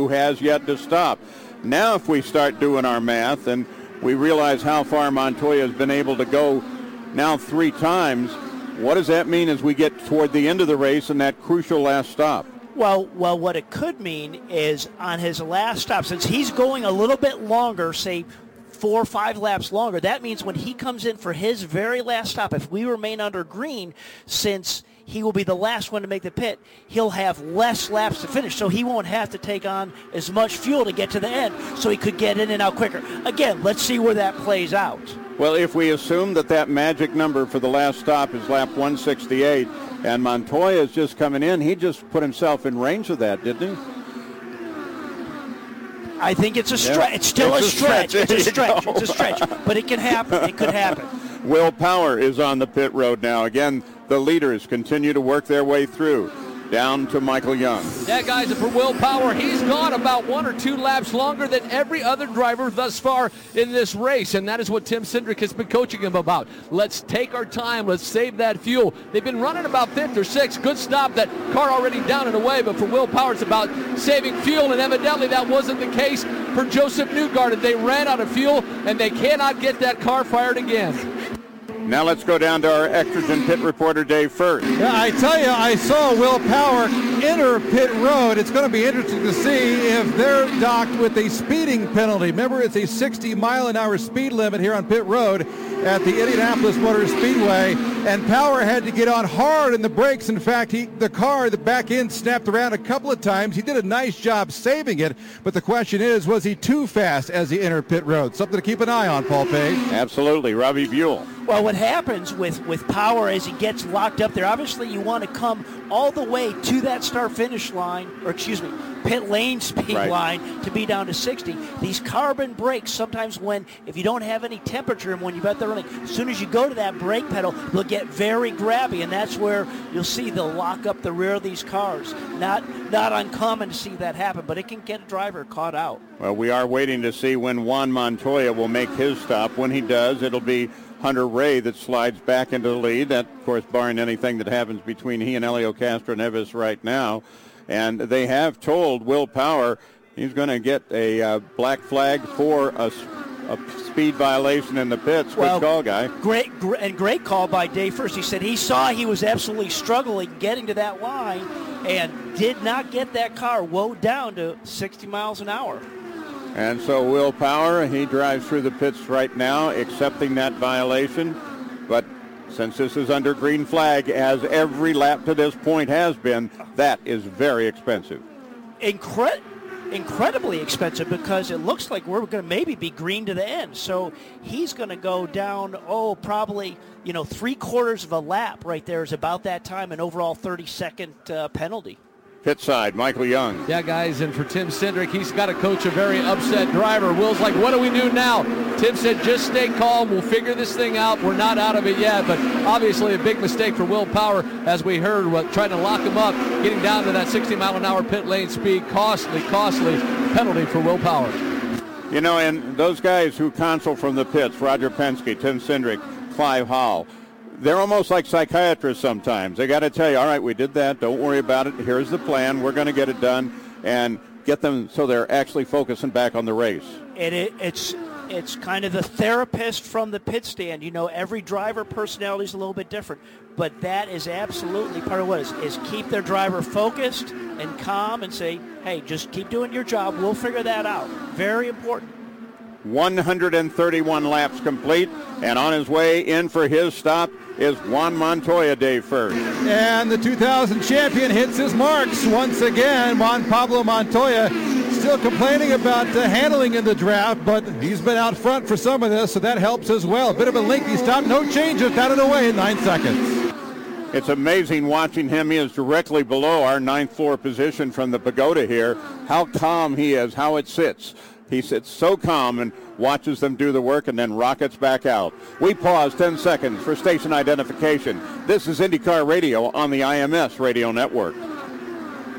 who has yet to stop. Now if we start doing our math and we realize how far Montoya has been able to go now 3 times, what does that mean as we get toward the end of the race and that crucial last stop? Well, what it could mean is on his last stop, since he's going a little bit longer, say 4 or 5 laps longer, that means when he comes in for his very last stop, if we remain under green, since he will be the last one to make the pit, he'll have less laps to finish, so he won't have to take on as much fuel to get to the end, so he could get in and out quicker. Again, let's see where that plays out. Well, if we assume that magic number for the last stop is lap 168, and Montoya is just coming in, he just put himself in range of that, didn't he? I think it's a stretch. Yeah. It's still a stretch. It's a stretch. It's a stretch. But it can happen. It could happen. Will Power is on the pit road now. Again, the leaders continue to work their way through. Down to Michael Young. Yeah, guys, and for Will Power, he's gone about 1 or 2 laps longer than every other driver thus far in this race, and that is what Tim Cindric has been coaching him about. Let's take our time. Let's save that fuel. They've been running about 5th or 6th. Good stop. That car already down and away, but for Will Power, it's about saving fuel, and evidently that wasn't the case for Joseph Newgarden. They ran out of fuel, and they cannot get that car fired again. Now let's go down to our Extragen pit reporter, Dave First. Yeah, I tell you, I saw Will Power enter pit road. It's going to be interesting to see if they're docked with a speeding penalty. Remember, it's a 60-mile-an-hour speed limit here on pit road at the Indianapolis Motor Speedway, and Power had to get on hard in the brakes. In fact, the back end snapped around a couple of times. He did a nice job saving it, but the question is, was he too fast as he entered pit road? Something to keep an eye on, Paul Page. Absolutely. Robbie Buell. Well, what happens with Power as he gets locked up there, obviously you want to come all the way to that start-finish line, pit lane speed line to be down to 60. These carbon brakes, sometimes if you don't have any temperature and when you bet they're running, as soon as you go to that brake pedal, they'll get very grabby, and that's where you'll see they'll lock up the rear of these cars. Not uncommon to see that happen, but it can get a driver caught out. Well, we are waiting to see when Juan Montoya will make his stop. When he does, it'll be Hunter Ray that slides back into the lead. That, of course, barring anything that happens between he and Helio Castroneves right now. And they have told Will Power he's going to get a black flag for a speed violation in the pits. Good call, guy. Great call by Dave First. He said he saw he was absolutely struggling getting to that line and did not get that car woed down to 60 miles an hour. And so Will Power, he drives through the pits right now, accepting that violation. But since this is under green flag, as every lap to this point has been, that is very expensive. Incredibly expensive, because it looks like we're going to maybe be green to the end. So he's going to go down, probably, 3/4 of a lap right there is about that time, an overall 30-second penalty. Pit side, Michael Young. Yeah, guys, and for Tim Cindric, he's got to coach a very upset driver. Will's like, what do we do now? Tim said, just stay calm. We'll figure this thing out. We're not out of it yet, but obviously a big mistake for Will Power, as we heard, trying to lock him up, getting down to that 60-mile-an-hour pit lane speed. Costly penalty for Will Power. And those guys who console from the pits, Roger Penske, Tim Cindric, Clive Hall, they're almost like psychiatrists sometimes. They got to tell you, all right, we did that. Don't worry about it. Here's the plan. We're going to get it done and get them so they're actually focusing back on the race. It's kind of the therapist from the pit stand. Every driver personality is a little bit different, but that is absolutely part of what is keep their driver focused and calm and say, hey, just keep doing your job. We'll figure that out. Very important. 131 laps complete, and on his way in for his stop is Juan Montoya, Dave First. And the 2000 champion hits his marks once again. Juan Pablo Montoya still complaining about the handling in the draft, but he's been out front for some of this, so that helps as well. A bit of a lengthy stop, no changes, down and away in 9 seconds. It's amazing watching him. He is directly below our 9th floor position from the pagoda here. How calm he is, how it sits. He sits so calm and watches them do the work and then rockets back out. We pause 10 seconds for station identification. This is IndyCar Radio on the IMS Radio Network.